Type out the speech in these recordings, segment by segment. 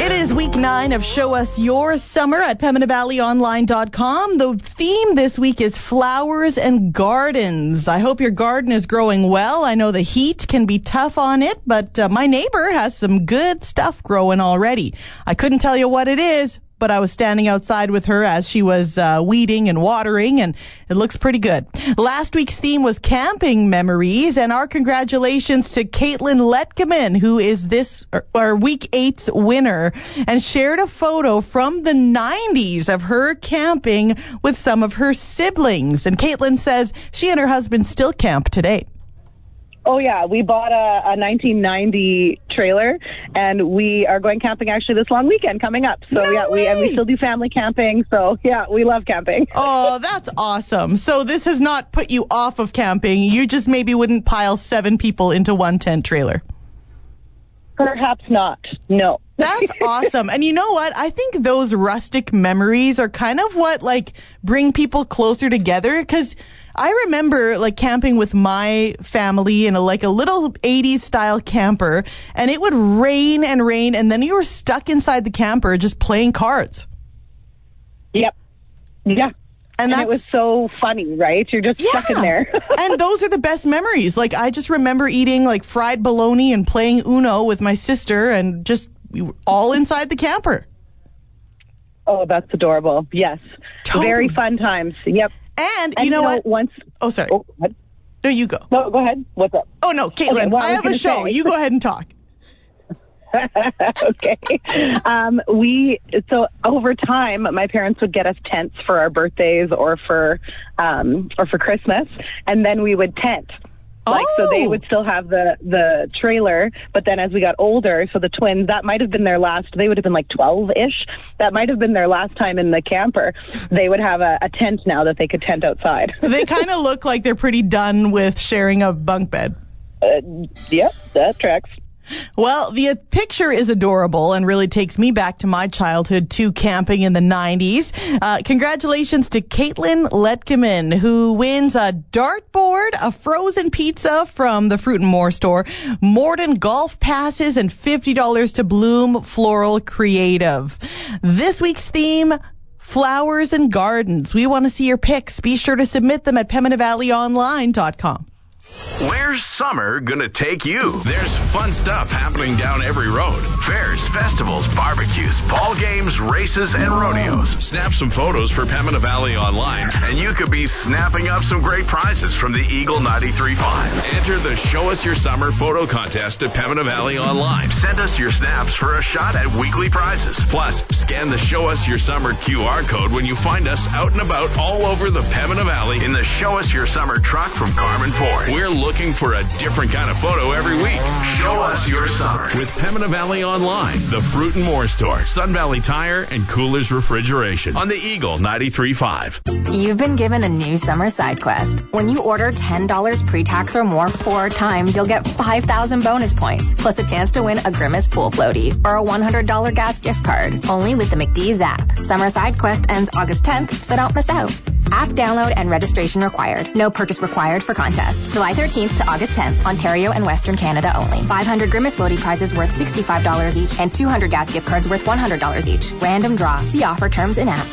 It is week 9 of Show Us Your Summer at PembinaValleyOnline.com. The theme this week is flowers and gardens. I hope your garden is growing well. I know the heat can be tough on it, but my neighbor has some good stuff growing already. I couldn't tell you what it is, but I was standing outside with her as she was weeding and watering, and it looks pretty good. Last week's theme was camping memories, and our congratulations to Caitlin Letkeman, who is our week 8's winner, and shared a photo from the 90s of her camping with some of her siblings. And Caitlin says she and her husband still camp today. Oh, yeah. We bought a 1990 trailer, and we are going camping actually this long weekend coming up. So, we still do family camping. So, yeah, we love camping. Oh, that's awesome. So this has not put you off of camping. You just maybe wouldn't pile 7 people into one tent trailer. Perhaps not. No. That's awesome. And you know what? I think those rustic memories are kind of what, bring people closer together, because I remember camping with my family in a little 80s style camper, and it would rain and rain, and then you were stuck inside the camper just playing cards. Yep. Yeah. And it was so funny, right? You're just stuck in there. And those are the best memories. I just remember eating fried bologna and playing Uno with my sister, and we were all inside the camper. Oh, that's adorable. Yes. Totally. Very fun times. Yep. And you know what? Oh, sorry. Oh, what? No, you go. No, go ahead. What's up? Oh, no, Caitlin, I have a show. You go ahead and talk. Okay. So over time, my parents would get us tents for our birthdays or for Christmas, and then we would tent. So they would still have the trailer, but then as we got older, so the twins, that might have been their last, they would have been 12-ish. That might have been their last time in the camper. They would have a tent now that they could tent outside. They kind of look like they're pretty done with sharing a bunk bed. Yep, that tracks. Well, the picture is adorable and really takes me back to my childhood, too, camping in the 90s. Congratulations to Caitlin Letkeman, who wins a dartboard, a frozen pizza from the Fruit and More store, Morden golf passes, and $50 to Bloom Floral Creative. This week's theme, flowers and gardens. We want to see your pics. Be sure to submit them at PembinaValleyOnline.com. Where's summer gonna take you? There's fun stuff happening down every road. Fairs, festivals, barbecues, ball games, races, and rodeos. Snap some photos for Pembina Valley Online, and you could be snapping up some great prizes from the Eagle 93.5. Enter the Show Us Your Summer photo contest at Pembina Valley Online. Send us your snaps for a shot at weekly prizes. Plus, scan the Show Us Your Summer QR code when you find us out and about all over the Pembina Valley in the Show Us Your Summer truck from Carmen Ford. We're looking for a different kind of photo every week. Show us your summer with Pembina Valley Online, the Fruit and More store, Sun Valley Tire, and Coolers Refrigeration on the Eagle 93.5. You've been given a new summer side quest. When you order $10 pre-tax or more 4 times, you'll get 5,000 bonus points, plus a chance to win a Grimace pool floaty or a $100 gas gift card. Only with the McDee's app. Summer side quest ends August 10th, so don't miss out. App download and registration required. No purchase required for contest. July 13th to August 10th, Ontario and Western Canada only. 500 Grimace floaty prizes worth $65 each and 200 gas gift cards worth $100 each. Random draw. See offer terms in app.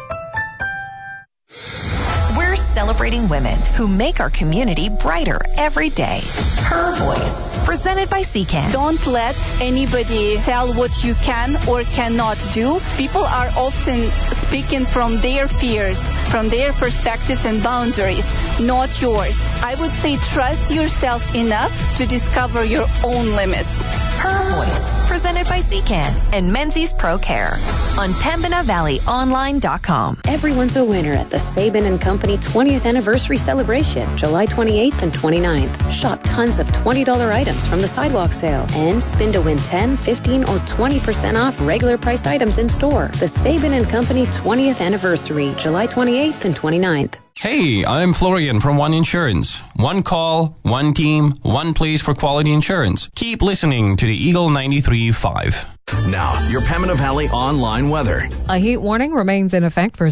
We're celebrating women who make our community brighter every day. Her Voice, presented by CCAN. Don't let anybody tell what you can or cannot do. People are often speaking from their fears, from their perspectives and boundaries, not yours. I would say trust yourself enough to discover your own limits. Her Voice, presented by CCAN and Menzies Pro Care on PembinaValleyOnline.com. Everyone's a winner at the Sabin & Company 20th Anniversary Celebration, July 28th and 29th. Shop tons of $20 items from the sidewalk sale and spin to win 10, 15, or 20% off regular priced items in store. The Sabin & Company 20th Anniversary, July 28th and 29th. Hey, I'm Florian from One Insurance. One call, one team, one place for quality insurance. Keep listening to the Eagle 93.5. Now, your Pembina Valley Online weather. A heat warning remains in effect for